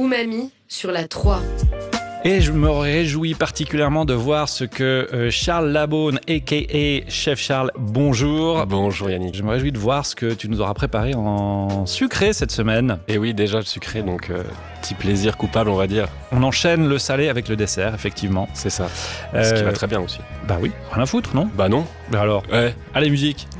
Umami sur la 3. Et je me réjouis particulièrement de voir ce que Charles Labaune, a.k.a. Chef Charles, bonjour. Bonjour Yannick. Je me réjouis de voir ce que tu nous auras préparé en sucré cette semaine. Et oui, déjà le sucré, donc petit plaisir coupable, on va dire. On enchaîne le salé avec le dessert, effectivement. C'est ça. Ce qui va très bien aussi. Bah oui, rien à foutre, non? Bah non. Bah alors, Ouais. allez musique.